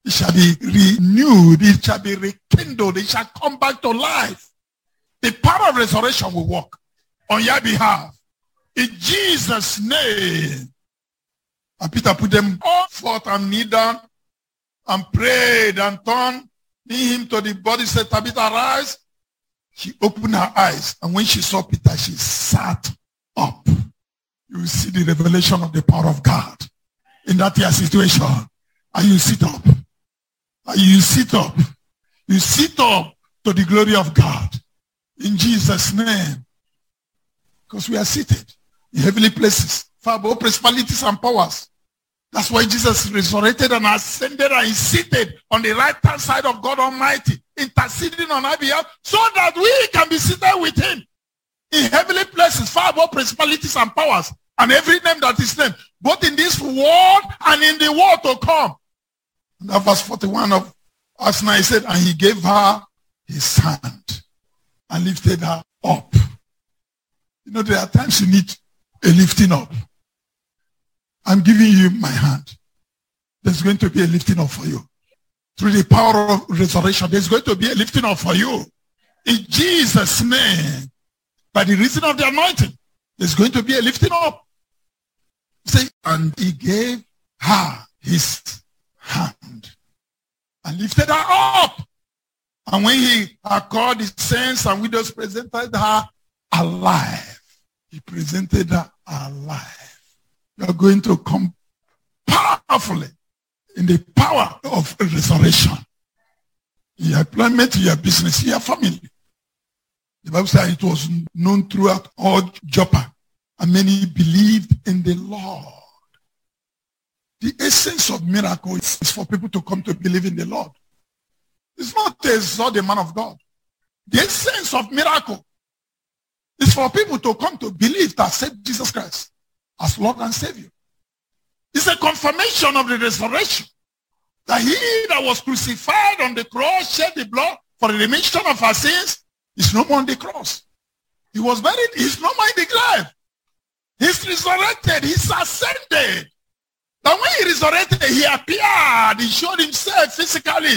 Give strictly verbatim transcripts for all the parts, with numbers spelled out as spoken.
It shall be renewed. It shall be rekindled. It shall come back to life. The power of resurrection will work on your behalf. In Jesus' name. And Peter put them all forth and kneel down and prayed and turned him to the body, said, Tabitha, arise. She opened her eyes, and when she saw Peter, she sat up. You will see the revelation of the power of God in that your situation. And you sit up. And you sit up. You sit up to the glory of God. In Jesus' name. Because we are seated in heavenly places, far above principalities and powers. That's why Jesus resurrected and ascended and is seated on the right hand side of God Almighty, interceding on our behalf, so that we can be seated with him in heavenly places, far above principalities and powers, and every name that is named, both in this world and in the world to come. And that verse forty-one of Acts nine said, and he gave her his hand and lifted her up. You know, there are times you need a lifting up. I'm giving you my hand. There's going to be a lifting up for you. Through the power of resurrection, there's going to be a lifting up for you. In Jesus' name, by the reason of the anointing, there's going to be a lifting up. Say, and he gave her his hand and lifted her up. And when he had called his saints and widows, presented her alive. He presented her alive. You are going to come powerfully in the power of resurrection. In your employment, in your business, in your family. The Bible says it was known throughout all Joppa, and many believed in the Lord. The essence of miracle is for people to come to believe in the Lord. It's not to exalt the man of God. The essence of miracle is for people to come to believe to accept Jesus Christ as Lord and Savior. It's a confirmation of the resurrection. That he that was crucified on the cross, shed the blood for the remission of our sins, is no more on the cross. He was buried, he's no more in the grave. He's resurrected, he's ascended. Now when he resurrected, he appeared, he showed himself physically.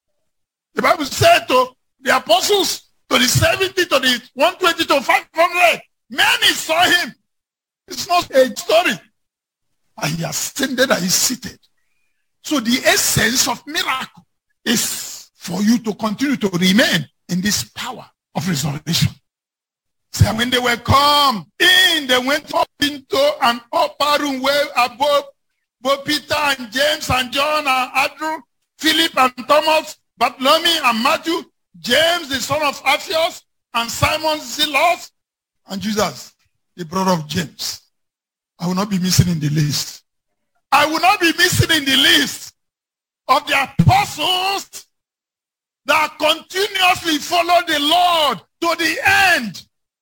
The Bible said to the apostles, to the seventy, to the one hundred twenty, to five hundred, many saw him. It's not a story. And he ascended and he's seated. So the essence of miracle is for you to continue to remain in this power of resurrection. So when they were come in, they went up into an upper room where above both Peter and James and John and Andrew, Philip and Thomas, Bartholomew and Matthew, James the son of Alphaeus, and Simon Zealot, and Judas, the brother of James. I will not be missing in the list. I will not be missing in the list of the apostles that continuously follow the Lord to the end.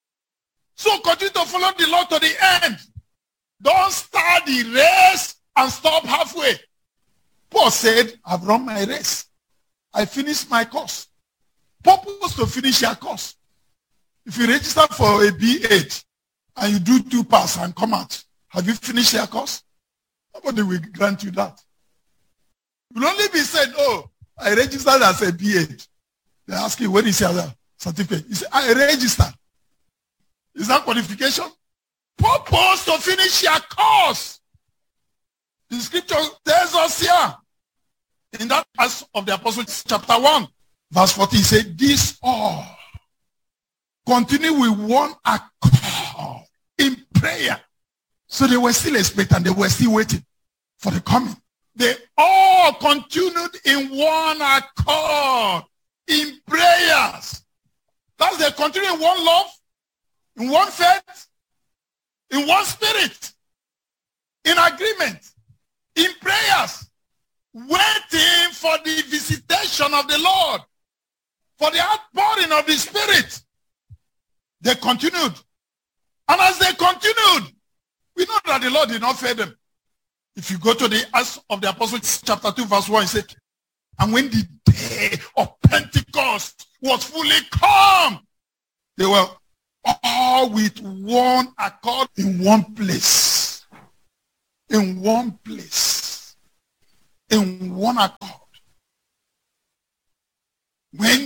So continue to follow the Lord to the end. Don't start the race and stop halfway. Paul said, I've run my race. I finished my course. Purpose to finish your course. If you register for a B eight and you do two pass and come out, have you finished your course? Nobody will grant you that. You will only be said, oh, I registered as a B eight. They ask you, when is your certificate? You say, I registered. Is that qualification? Purpose to finish your course. The scripture tells us here, in that verse of the Apostles, chapter one, verse fourteen, said, this all continue with one accord in prayer. So they were still expectant. They were still waiting for the coming. They all continued in one accord in prayers. That's they continue in one love, in one faith, in one spirit, in agreement, in prayers, waiting for the visitation of the Lord, for the outpouring of the Spirit. They continued. And as they continued, we know that the Lord did not fail them. If you go to the Acts of the Apostles, chapter two, verse one, it said, and when the day of Pentecost was fully come, they were all with one accord in one place. In one place. In one accord.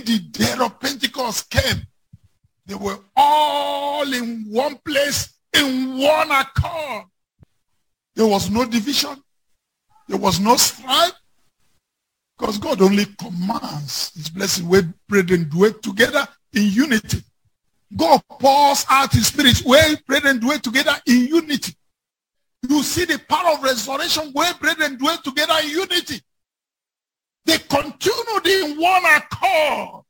when the day of Pentecost came, they were all in one place, in one accord. There was no division. There was no strife. Because God only commands his blessing where brethren dwell together in unity. God pours out his spirit where brethren dwell together in unity. You see the power of resurrection where brethren dwell together in unity. They continued in one accord.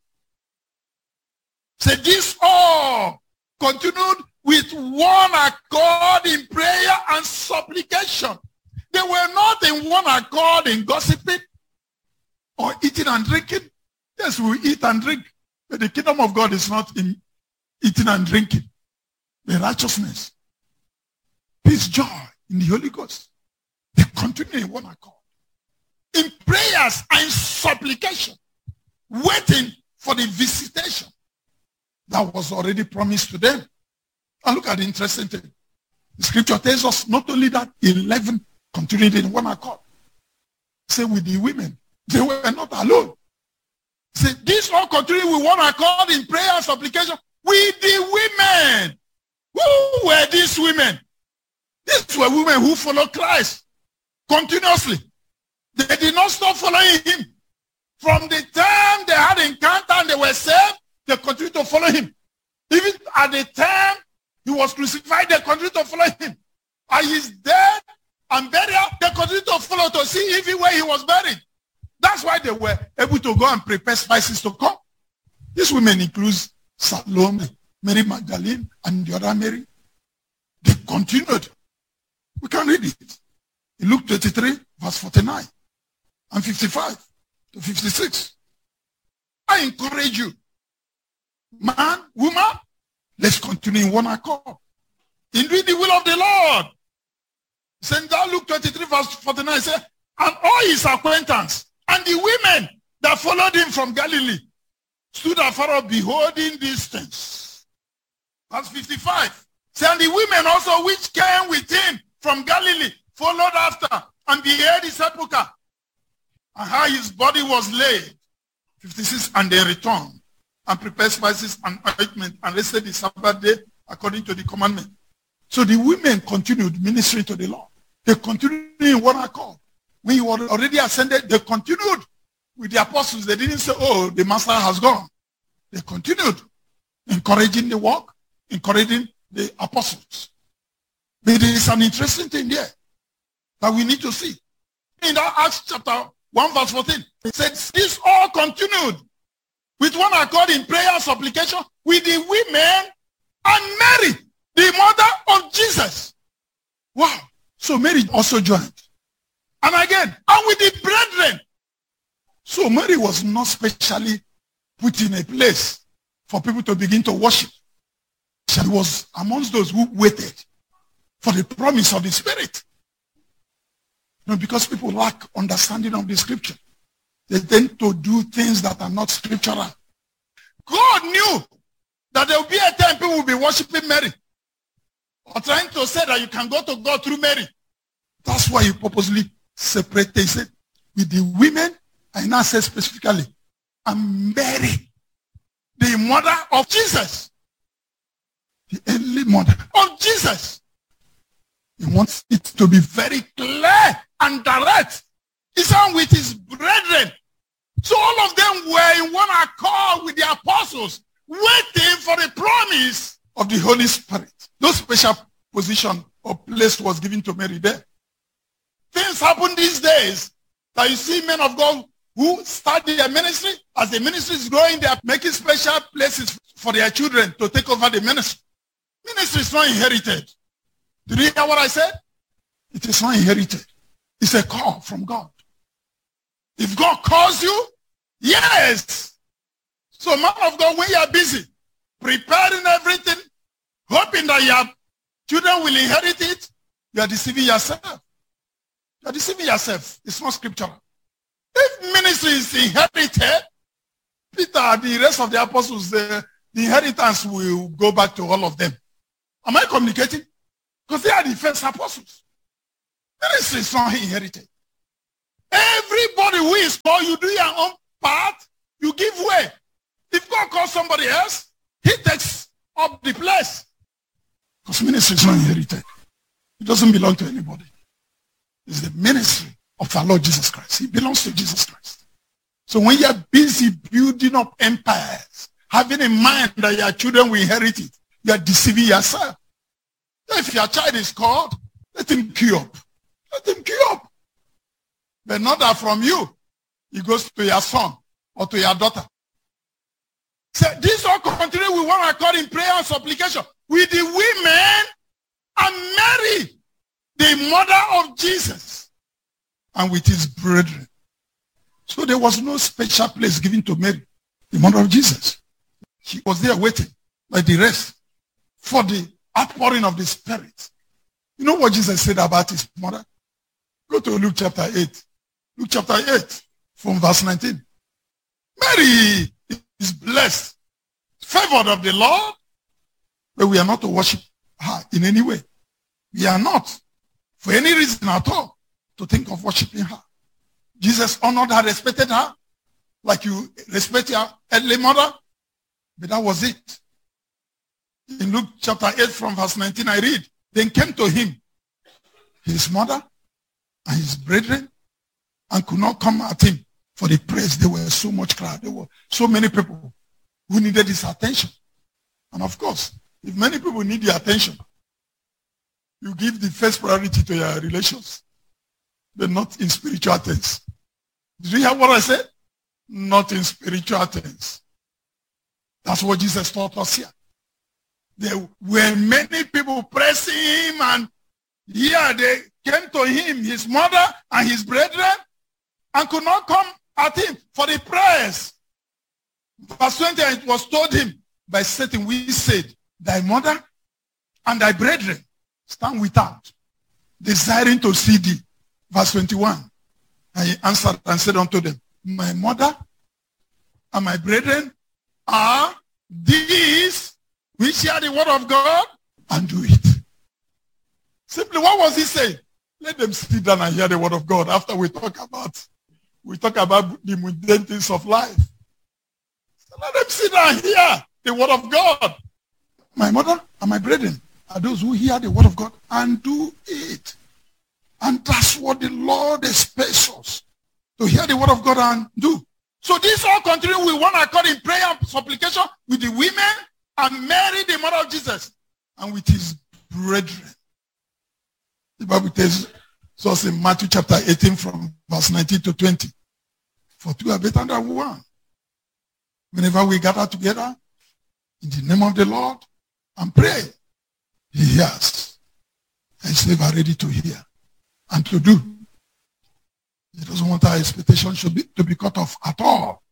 So this all continued with one accord in prayer and supplication. They were not in one accord in gossiping or eating and drinking. Yes, we eat and drink. But the kingdom of God is not in eating and drinking. The righteousness, peace, joy in the Holy Ghost. They continue in one accord. In prayers and supplication, waiting for the visitation that was already promised to them. And look at the interesting thing. The scripture tells us not only that eleven continued in one accord. Say with the women, they were not alone. Say this all continued with one accord in prayer and supplication with the women. Who were these women? These were women who followed Christ continuously. They did not stop following him. From the time they had encounter and they were saved, they continued to follow him. Even at the time he was crucified, they continued to follow him. At his death and burial, they continued to follow to see even where he was buried. That's why they were able to go and prepare spices to come. These women include Salome, Mary Magdalene, and the other Mary. They continued. We can read it. In Luke twenty-three, verse forty-nine and fifty-five to fifty-six. I encourage you, man, woman, let's continue in one accord in doing the will of the Lord. Saint Luke twenty-three, verse forty-nine says, and all his acquaintance and the women that followed him from Galilee stood afar off beholding these things. Verse fifty-five. Say, and the women also which came with him from Galilee followed after and beheld his sepulchre and how his body was laid. fifty-six. And they returned and prepared spices and ointment and rested the Sabbath day according to the commandment. So the women continued ministering to the Lord. They continued in one accord. When he was already ascended, they continued with the apostles. They didn't say, oh, the master has gone. They continued encouraging the work, encouraging the apostles. But there is an interesting thing there that we need to see. In that Acts chapter one verse fourteen, it says, this all continued with one accord in prayer and supplication with the women and Mary, the mother of Jesus. Wow. So Mary also joined. And again, and with the brethren. So Mary was not specially put in a place for people to begin to worship. She was amongst those who waited for the promise of the Spirit. You know, because people lack understanding of the scripture. They tend to do things that are not scriptural. God knew that there will be a time people will be worshiping Mary. Or trying to say that you can go to God through Mary. That's why he purposely separated. He said, with the women, I now say specifically, and Mary, the mother of Jesus. The only mother of Jesus. He wants it to be very clear and direct. He said with his brethren. So all of them were in one accord with the apostles, waiting for the promise of the Holy Spirit. No special position or place was given to Mary there. Things happen these days that you see men of God who start their ministry. As the ministry is growing, they are making special places for their children to take over the ministry. Ministry is not inherited. Did you hear what I said? It is not inherited. It's a call from God. If God calls you, yes. So man of God, when you are busy preparing everything, hoping that your children will inherit it, you are deceiving yourself. You are deceiving yourself. It's not scriptural. If ministry is inherited, Peter, the rest of the apostles, the, the inheritance will go back to all of them. Am I communicating? Because they are the first apostles. Ministry is not inherited. Everybody who is called, you do your own part, you give way. up the place. Because ministry is not inherited. It doesn't belong to anybody. It's the ministry of our Lord Jesus Christ. It belongs to Jesus Christ. So when you're busy building up empires, having in mind that your children will inherit it, you are deceiving yourself. If your child is called, let him queue up. Let him queue up. But not that from you, it goes to your son or to your daughter. So this all continue with one accord in prayer and supplication with the women and Mary, the mother of Jesus, and with his brethren. So there was no special place given to Mary, the mother of Jesus. She was there waiting like the rest for the outpouring of the Spirit. You know what Jesus said about his mother? Go to Luke chapter eight. Luke chapter eight from verse nineteen. Mary is blessed, favored of the Lord, but we are not to worship her in any way. We are not, for any reason at all, to think of worshiping her. Jesus honored her, respected her, like you respect your earthly mother, but that was it. In Luke chapter eight from verse nineteen, I read, then came to him his mother and his brethren, and could not come at him for the praise. There were so much crowd. There were so many people who needed his attention. And of course, if many people need your attention, you give the first priority to your relations, but not in spiritual things. Did you hear what I said? Not in spiritual things. That's what Jesus taught us here. There were many people pressing him, and here they came to him, his mother and his brethren, and could not come at him for the prayers. Verse twenty, it was told him by Satan, we said, thy mother and thy brethren stand without, desiring to see thee. Verse twenty-one, and he answered and said unto them, my mother and my brethren are these which hear the word of God and do it. Simply, what was he saying? Let them sit down and hear the word of God after we talk about we talk about the mundane things of life. So let them sit down and hear the word of God. My mother and my brethren are those who hear the word of God and do it. And that's what the Lord expects us, to hear the word of God and do. So this all continue with one accord in prayer and supplication with the women and Mary, the mother of Jesus, and with his brethren. The Bible tells us in Matthew chapter eighteen from verse nineteen to twenty. For two are better than one. Whenever we gather together in the name of the Lord and pray, he hears. And slaves are ready to hear and to do. He doesn't want our expectation should be, to be cut off at all.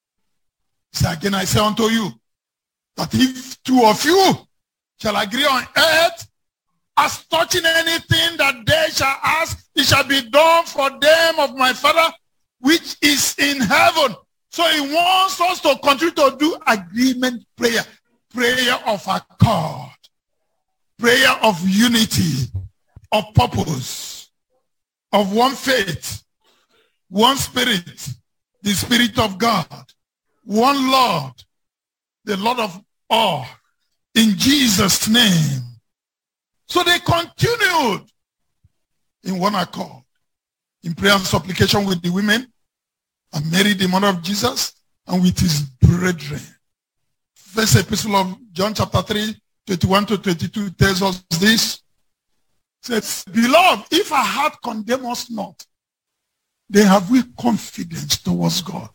So again, I say unto you, that if two of you shall agree on earth, as touching anything that they shall ask, it shall be done for them of my Father, which is in heaven. So he wants us to continue to do agreement prayer, prayer of accord, prayer of unity, of purpose, of one faith, one spirit, the Spirit of God, one Lord, the Lord of all, in Jesus' name. So they continued in one accord, in prayer and supplication with the women, and Mary, the mother of Jesus, and with his brethren. First epistle of John chapter three, twenty-one to twenty-two tells us this. It says, beloved, if our heart condemn us not, then have we confidence towards God.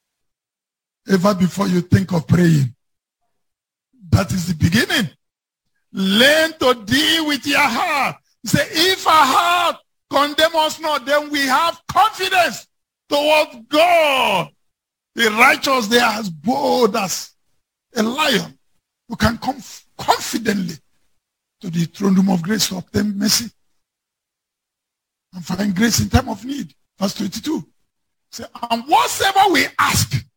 Ever before you think of praying, that is the beginning. Learn to deal with your heart. Say, if our heart condemn us not, then we have confidence towards God. The righteous, they are as bold as a lion who can come confidently to the throne room of grace to obtain mercy and find grace in time of need. Verse twenty-two. Say, and whatsoever we ask